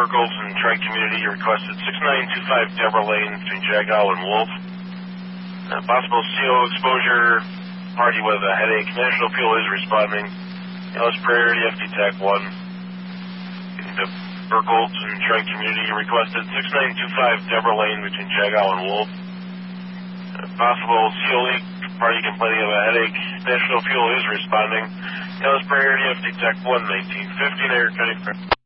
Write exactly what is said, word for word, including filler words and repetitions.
Burgles and Tri-Community. You requested six nine two five Deborah Lane between Jagal and Wolf. Uh, possible C O exposure, party with a headache. National Fuel is responding. L S priority F D T A C one. The Burgles and Tri-Community. You requested six nine two five Deborah Lane between Jagal and Wolf. Uh, possible C O leak, party complaining of a headache. National Fuel is responding. L S priority F D T A C one nineteen fifty. Air County.